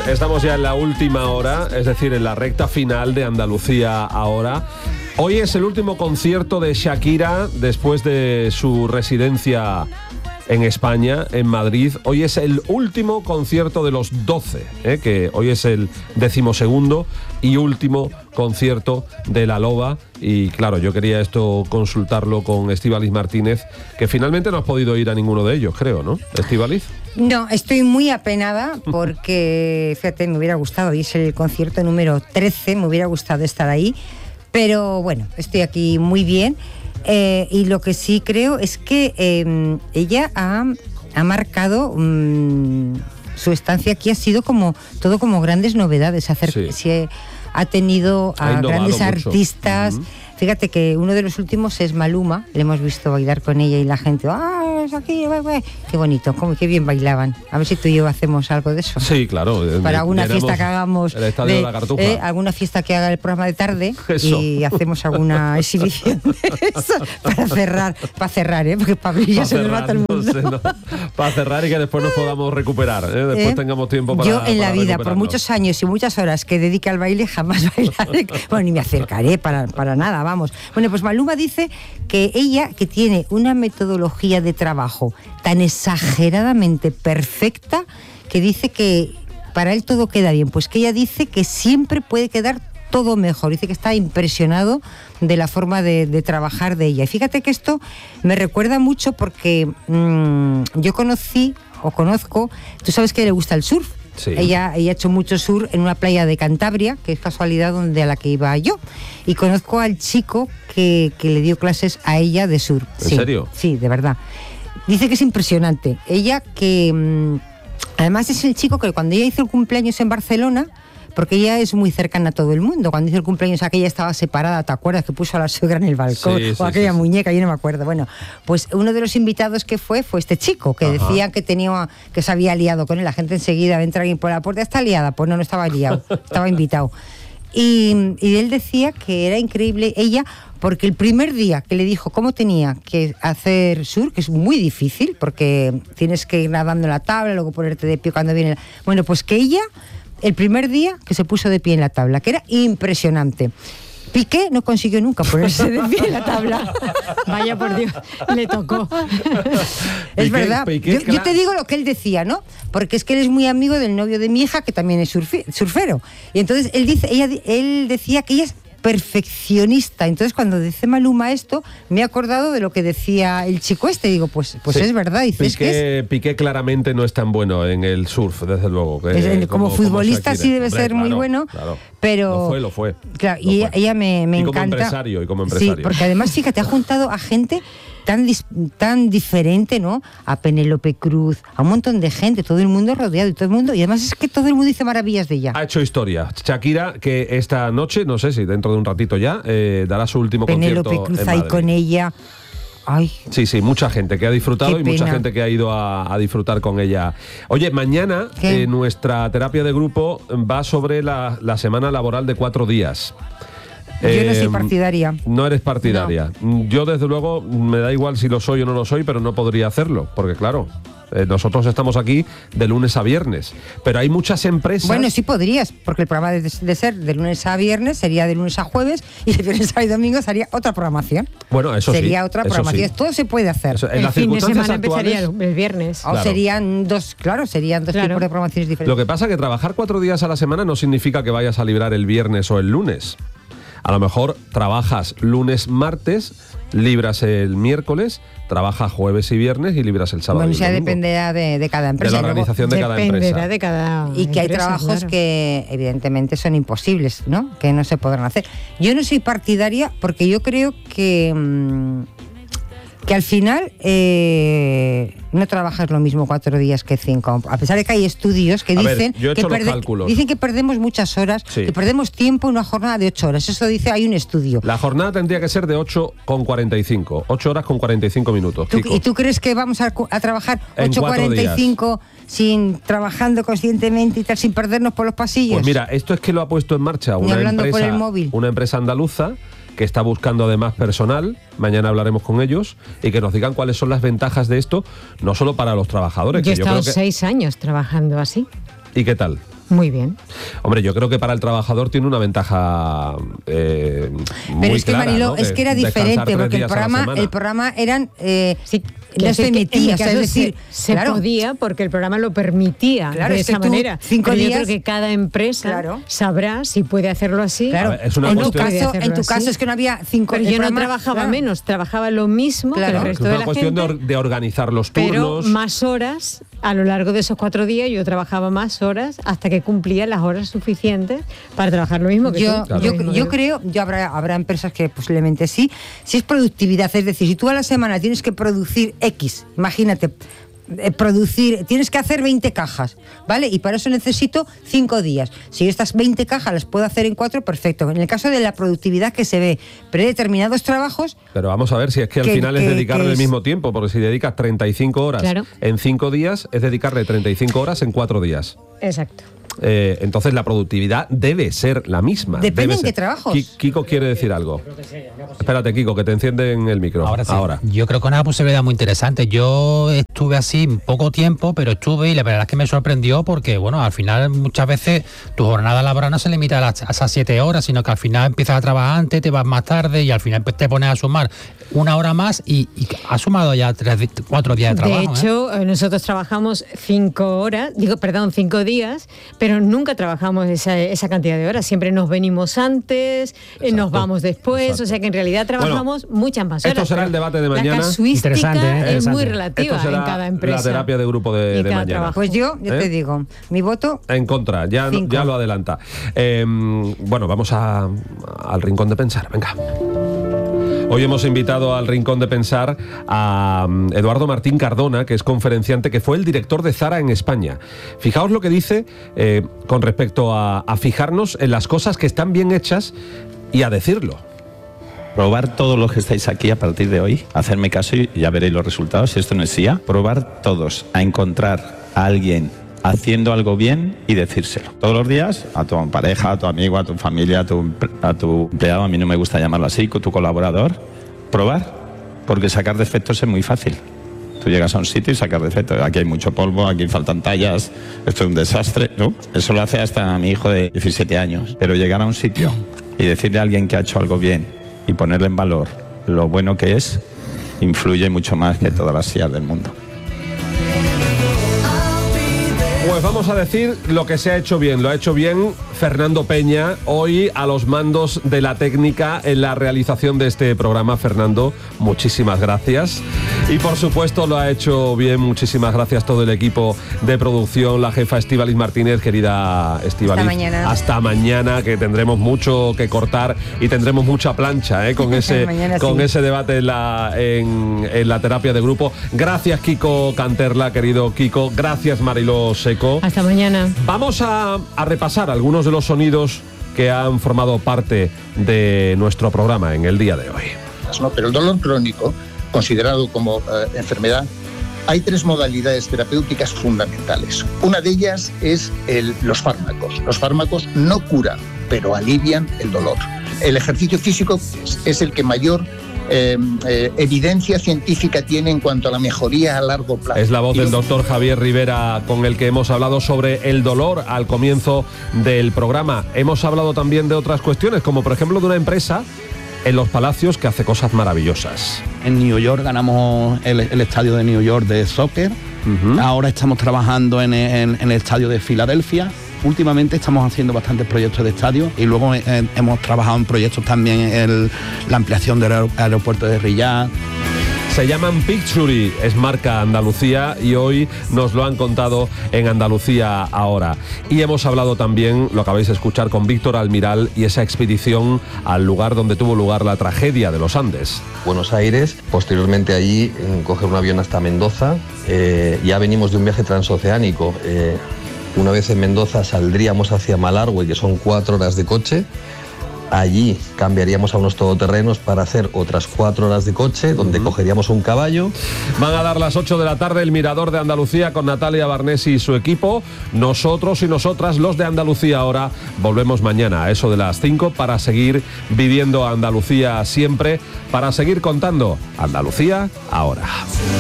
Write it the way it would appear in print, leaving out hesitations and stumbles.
estamos ya en la última hora, es decir, en la recta final de Andalucía Ahora. Hoy es el último concierto de Shakira después de su residencia en España, en Madrid. Hoy es el último concierto de los 12, que hoy es el 12º y último concierto de La Loba. Y claro, yo quería esto consultarlo con Estíbaliz Martínez, que finalmente no has podido ir a ninguno de ellos, creo, ¿no, Estíbaliz? No, estoy muy apenada porque, fíjate, me hubiera gustado, hoy es el concierto número 13, me hubiera gustado estar ahí, pero bueno, estoy aquí muy bien. Y lo que sí creo es que ella ha marcado su estancia aquí, ha sido como todo como grandes novedades, ha tenido a grandes artistas. Fíjate que uno de los últimos es Maluma, le hemos visto bailar con ella y la gente, es aquí, qué bonito, qué bien bailaban. A ver si tú y yo hacemos algo de eso. Sí, claro. Para alguna fiesta que hagamos, el Estadio de la Cartuja. Alguna fiesta que haga el programa de tarde, eso. Y hacemos alguna exhibición de eso, para cerrar, porque Pablo ya se nos mata el mundo. No sé, no. Para cerrar y que después nos podamos recuperar, después tengamos tiempo para yo en la vida, por muchos años y muchas horas que dedique al baile, jamás bailaré, bueno, ni me acercaré para nada, vamos. Bueno, pues Maluma dice que ella, que tiene una metodología de trabajo tan exageradamente perfecta, que dice que para él todo queda bien, pues que ella dice que siempre puede quedar todo mejor, dice que está impresionado de la forma de trabajar de ella. Y fíjate que esto me recuerda mucho porque yo conozco, tú sabes que le gusta el surf. Sí. Ella ha hecho mucho surf en una playa de Cantabria, que es casualidad a la que iba yo, y conozco al chico que le dio clases a ella de surf. ¿En serio? Sí, de verdad. Dice que es impresionante. Ella que además es el chico que cuando ella hizo el cumpleaños en Barcelona, porque ella es muy cercana a todo el mundo. Cuando hizo el cumpleaños aquella estaba separada, ¿te acuerdas? Que puso a la suegra en el balcón, o aquella muñeca, yo no me acuerdo. Bueno, pues uno de los invitados que fue este chico, que decía que se había liado con él. La gente enseguida entra alguien por la puerta, está liada. Pues no estaba liado, estaba invitado. Y él decía que era increíble ella, porque el primer día que le dijo cómo tenía que hacer surf, que es muy difícil, porque tienes que ir nadando en la tabla, luego ponerte de pie cuando viene... Bueno, pues que ella... El primer día que se puso de pie en la tabla, que era impresionante. Piqué no consiguió nunca ponerse de pie en la tabla. Vaya por Dios, le tocó. Es verdad. Yo te digo lo que él decía, ¿no? Porque es que él es muy amigo del novio de mi hija, que también es surfero. Y entonces él decía que ella es perfeccionista. Entonces cuando dice Maluma esto, me he acordado de lo que decía el chico este. Digo, pues sí, es verdad. Dices Piqué claramente no es tan bueno en el surf, desde luego. Como futbolista sí debe ser muy bueno, claro. Pero lo fue. Claro, y ella me encanta. Y como empresario. Sí, porque además, fíjate, ha juntado a gente tan diferente, ¿no? A Penélope Cruz, a un montón de gente, todo el mundo rodeado y todo el mundo, y además es que todo el mundo dice maravillas de ella. Ha hecho historia. Shakira, que esta noche, no sé si dentro de un ratito ya, dará su último concierto Penélope Cruz ahí con ella. Ay. Sí, mucha gente que ha disfrutado y mucha gente que ha ido a disfrutar con ella. Oye, mañana nuestra terapia de grupo va sobre la semana laboral de 4 días. Yo no soy partidaria. No eres partidaria. No. Yo, desde luego, me da igual si lo soy o no lo soy, pero no podría hacerlo, porque claro, nosotros estamos aquí de lunes a viernes, pero hay muchas empresas... Bueno, sí podrías, porque el programa de ser de lunes a viernes sería de lunes a jueves, y de viernes a domingo sería otra programación. Bueno, eso sería otra programación. Sí. Todo se puede hacer. Eso, el fin de semana empezaría el viernes. O serían dos tipos de programaciones diferentes. Lo que pasa es que trabajar 4 días a la semana no significa que vayas a librar el viernes o el lunes. A lo mejor trabajas lunes, martes, libras el miércoles, trabajas jueves y viernes y libras el sábado. Bueno, ya dependerá de cada empresa. De la organización de cada empresa. Dependerá de cada y que hay trabajos que evidentemente son imposibles, ¿no? Que no se podrán hacer. Yo no soy partidaria porque yo creo que al final no trabajas lo mismo 4 días que 5. A pesar de que hay estudios que dicen que perdemos muchas horas, que perdemos tiempo en una jornada de 8 horas. Eso dice, hay un estudio. La jornada tendría que ser de 8,45. 8 horas con 45 minutos. ¿Y tú crees que vamos a trabajar 8,45 trabajando conscientemente y tal, sin perdernos por los pasillos? Pues mira, esto es que lo ha puesto en marcha una empresa andaluza que está buscando además personal. Mañana hablaremos con ellos y que nos digan cuáles son las ventajas de esto, no solo para los trabajadores. Yo he estado 6 años trabajando así. ¿Y qué tal? Muy bien. Hombre, yo creo que para el trabajador tiene una ventaja muy Pero es que, clara, Mariló, ¿no? es que era diferente, porque el programa eran... Sí, no se emitía, o sea, es decir, se claro, podía porque el programa lo permitía Claro, de es que esa tú, manera. 5 Pero yo días, creo que cada empresa claro, sabrá si puede hacerlo así. Claro, A ver, es una en tu cuestión- caso es que no había 5 Pero yo no trabajaba menos, trabajaba lo mismo que el Es resto de una la cuestión gente. de organizar los Pero turnos. más horas, a lo largo de esos 4 días yo trabajaba más horas hasta que cumplía las horas suficientes para trabajar lo mismo que Yo, tú. Claro. yo creo, habrá empresas que posiblemente sí. Si es productividad, es decir, si tú a la semana tienes que producir X, imagínate, tienes que hacer 20 cajas, ¿vale? Y para eso necesito 5 días. Si estas 20 cajas las puedo hacer en 4, perfecto. En el caso de la productividad que se ve, pero hay determinados trabajos... Pero vamos a ver si es que al final es dedicarle el mismo tiempo, porque si dedicas 35 horas en 5 días, es dedicarle 35 horas en 4 días. Exacto. Entonces la productividad debe ser la misma. Depende en qué trabajos. Kiko quiere decir algo. Espérate, Kiko, que te encienden el micro. Ahora sí. Yo creo que es una posibilidad muy interesante. Yo estuve así poco tiempo, pero estuve y la verdad es que me sorprendió porque, bueno, al final muchas veces tu jornada laboral no se limita a esas 7 horas, sino que al final empiezas a trabajar antes, te vas más tarde y al final te pones a sumar 1 hora más y has sumado ya 4 días de trabajo. De hecho, nosotros trabajamos 5 días, pero nunca trabajamos esa cantidad de horas. Siempre nos venimos antes, nos vamos después, o sea que en realidad trabajamos muchas más horas. Esto será el debate de mañana. La casuística es muy Esto relativa será en cada empresa. la terapia de grupo de mañana. Trabajo. Pues yo te digo, mi voto... En contra, ya lo adelanta. Bueno, vamos al Rincón de Pensar, venga. Hoy hemos invitado al Rincón de Pensar a Eduardo Martín Cardona, que es conferenciante, que fue el director de Zara en España. Fijaos lo que dice con respecto a fijarnos en las cosas que están bien hechas y a decirlo. Probar todos los que estáis aquí a partir de hoy, hacerme caso y ya veréis los resultados, si esto no es IA. Probar todos a encontrar a alguien haciendo algo bien y decírselo. Todos los días, a tu pareja, a tu amigo, a tu familia, a tu empleado, a mí no me gusta llamarlo así, con tu colaborador. Probar, porque sacar defectos es muy fácil. Tú llegas a un sitio y sacas defectos. Aquí hay mucho polvo, aquí faltan tallas, esto es un desastre, ¿no? Eso lo hace hasta mi hijo de 17 años. Pero llegar a un sitio y decirle a alguien que ha hecho algo bien y ponerle en valor lo bueno que es, influye mucho más que todas las sillas del mundo. Pues vamos a decir lo que se ha hecho bien. Lo ha hecho bien Fernando Peña, hoy a los mandos de la técnica en la realización de este programa. Fernando, muchísimas gracias. Y por supuesto lo ha hecho bien, muchísimas gracias todo el equipo de producción, la jefa Estíbaliz Martínez, querida Estíbaliz. Hasta mañana. Hasta mañana, que tendremos mucho que cortar y tendremos mucha plancha con ese debate en la terapia de grupo. Gracias, Kiko Canterla, querido Kiko. Gracias, Mariló Seco. Hasta mañana. Vamos a repasar algunos de los sonidos que han formado parte de nuestro programa en el día de hoy. Pero el dolor crónico, considerado como enfermedad, hay 3 modalidades terapéuticas fundamentales. Una de ellas es los fármacos. Los fármacos no curan, pero alivian el dolor. El ejercicio físico es el que mayor evidencia científica tiene en cuanto a la mejoría a largo plazo. Es la voz del doctor Javier Rivera, con el que hemos hablado sobre el dolor al comienzo del programa. Hemos hablado también de otras cuestiones, como por ejemplo de una empresa en Los Palacios que hace cosas maravillosas. En New York ganamos el estadio de New York de soccer. Ahora estamos trabajando en el estadio de Filadelfia. Últimamente estamos haciendo bastantes proyectos de estadio y luego hemos trabajado en proyectos también en la ampliación del aeropuerto de Riyadh. Se llaman Picturi, es marca Andalucía y hoy nos lo han contado en Andalucía Ahora. Y hemos hablado también, lo acabáis de escuchar, con Víctor Almiral y esa expedición al lugar donde tuvo lugar la tragedia de los Andes. Buenos Aires, posteriormente allí coger un avión hasta Mendoza. Ya venimos de un viaje transoceánico. Una vez en Mendoza saldríamos hacia Malargüe, que son 4 horas de coche. Allí cambiaríamos a unos todoterrenos para hacer otras 4 horas de coche, donde cogeríamos un caballo. Van a dar las 8 de la tarde el Mirador de Andalucía con Natalia Barnesi y su equipo. Nosotros y nosotras, los de Andalucía Ahora, volvemos mañana a eso de las 5 para seguir viviendo Andalucía siempre, para seguir contando Andalucía Ahora.